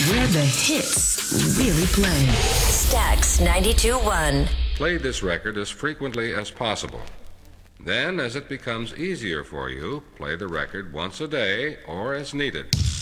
where the hits really play. Stax 92.1. Play this record as frequently as possible. Then, as it becomes easier for you, play the record once a day or as needed.